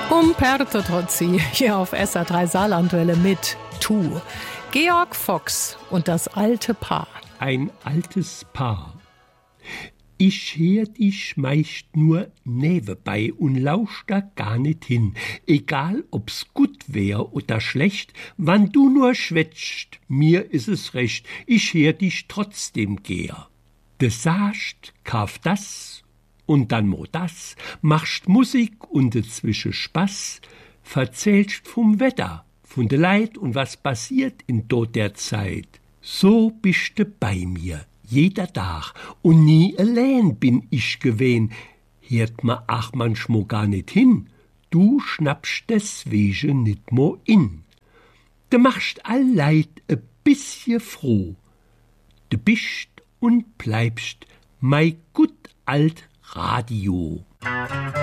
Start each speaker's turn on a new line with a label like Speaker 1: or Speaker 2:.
Speaker 1: Umberto Tozzi hier auf SR3 Saarlandwelle mit Tu. Georg Fox und das alte Paar.
Speaker 2: Ein altes Paar. Ich hör dich meist nur nebenbei und lausch da gar nicht hin. Egal ob's gut wär oder schlecht, wann du nur schwätzt, mir is es recht, ich hör dich trotzdem gär. De sagst, kauf das und dann mo das, machst Musik und dazwischen Spaß, verzählst vom Wetter, von de Leid und was passiert in dort der Zeit. So bist du bei mir, jeder Tag, und nie allein bin ich gewesen. Hört ma ach manchmal gar nicht hin, du schnappst deswegen nit mo in. Du machst all Leid e bisschen froh. Du bist und bleibst mei gut alt Radio.